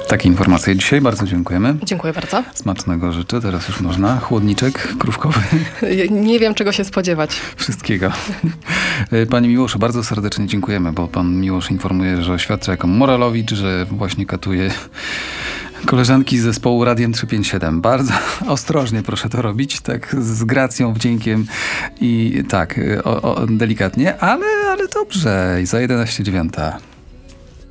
Takie informacje dzisiaj. Bardzo dziękujemy. Dziękuję bardzo. Smacznego życzę. Teraz już można. Chłodniczek krówkowy. Nie wiem, czego się spodziewać. Wszystkiego. Panie Miłoszu, bardzo serdecznie dziękujemy, bo pan Miłosz informuje, że oświadcza jako Moralowicz, że właśnie katuje koleżanki z zespołu Radiem 357. Bardzo ostrożnie proszę to robić, tak z gracją, wdziękiem i tak delikatnie, ale dobrze. Za 11:09.